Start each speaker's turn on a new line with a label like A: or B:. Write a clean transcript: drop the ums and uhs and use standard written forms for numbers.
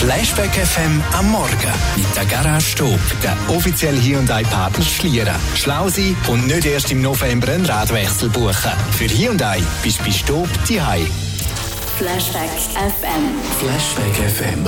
A: Flashback FM am Morgen mit der Garage Stop, der offizielle Hyundai-Partner Schlieren. Schlau sein und nicht erst im November einen Radwechsel buchen. Für Hyundai bist du bei Stop daheim.
B: Flashback FM.
A: Flashback FM.